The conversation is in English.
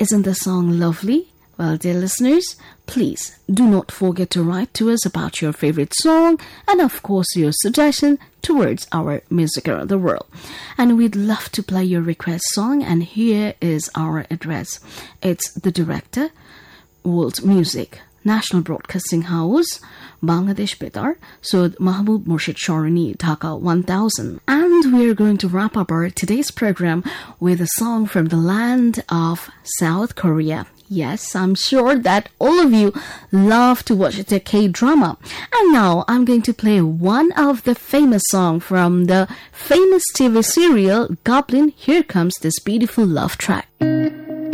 Isn't the song lovely? Well, dear listeners, please do not forget to write to us about your favorite song and, of course, your suggestion towards our Music Around the World. And we'd love to play your request song, and here is our address. It's the Director, World Music, National Broadcasting House, Bangladesh Betar, Saud Mahbub Murshid Sharani, Dhaka 1000. And we're going to wrap up our today's program with a song from the land of South Korea. Yes, I'm sure that all of you love to watch the K-drama. And now I'm going to play one of the famous songs from the famous TV serial Goblin. Here comes this beautiful love track.